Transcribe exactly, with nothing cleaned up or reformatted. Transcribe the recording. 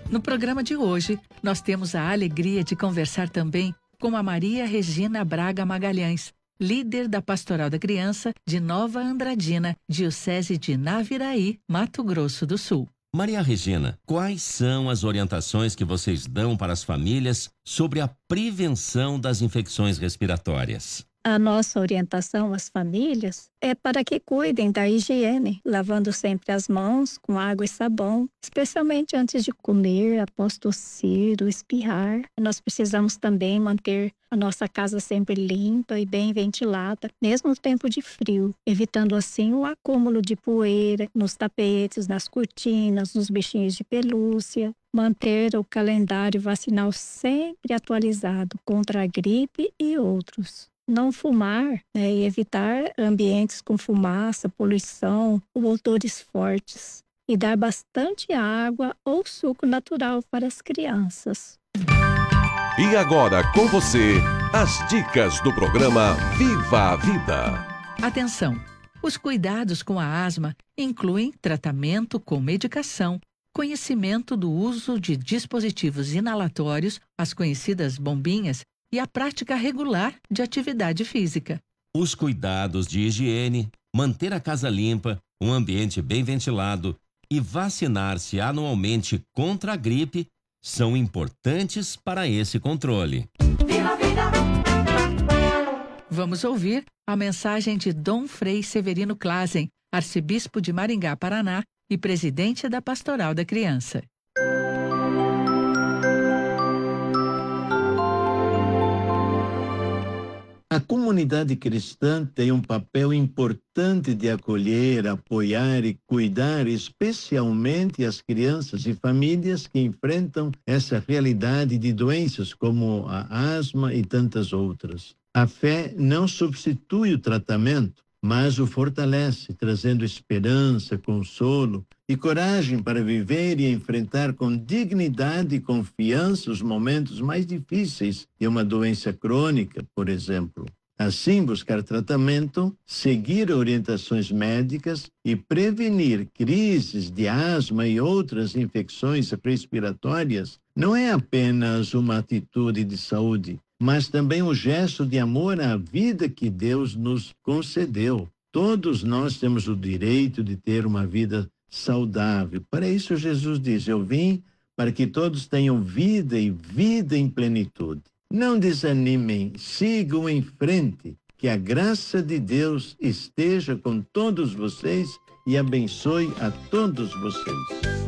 No programa de hoje, nós temos a alegria de conversar também com a Maria Regina Braga Magalhães, líder da Pastoral da Criança de Nova Andradina, Diocese de Naviraí, Mato Grosso do Sul. Maria Regina, quais são as orientações que vocês dão para as famílias sobre a prevenção das infecções respiratórias? A nossa orientação às famílias é para que cuidem da higiene, lavando sempre as mãos com água e sabão, especialmente antes de comer, após tossir ou espirrar. Nós precisamos também manter a nossa casa sempre limpa e bem ventilada, mesmo no tempo de frio, evitando assim o acúmulo de poeira nos tapetes, nas cortinas, nos bichinhos de pelúcia. Manter o calendário vacinal sempre atualizado contra a gripe e outros. Não fumar, né, e evitar ambientes com fumaça, poluição ou odores fortes. E dar bastante água ou suco natural para as crianças. E agora com você, as dicas do programa Viva a Vida. Atenção! Os cuidados com a asma incluem tratamento com medicação, conhecimento do uso de dispositivos inalatórios, as conhecidas bombinhas, e a prática regular de atividade física. Os cuidados de higiene, manter a casa limpa, um ambiente bem ventilado e vacinar-se anualmente contra a gripe são importantes para esse controle. Viva a vida! Vamos ouvir a mensagem de Dom Frei Severino Klazen, arcebispo de Maringá, Paraná e presidente da Pastoral da Criança. A comunidade cristã tem um papel importante de acolher, apoiar e cuidar, especialmente as crianças e famílias que enfrentam essa realidade de doenças como a asma e tantas outras. A fé não substitui o tratamento, mas o fortalece, trazendo esperança, consolo e coragem para viver e enfrentar com dignidade e confiança os momentos mais difíceis de uma doença crônica, por exemplo. Assim, buscar tratamento, seguir orientações médicas e prevenir crises de asma e outras infecções respiratórias não é apenas uma atitude de saúde, mas também um gesto de amor à vida que Deus nos concedeu. Todos nós temos o direito de ter uma vida saudável. Para isso, Jesus diz: eu vim para que todos tenham vida e vida em plenitude. Não desanimem, sigam em frente, que a graça de Deus esteja com todos vocês e abençoe a todos vocês.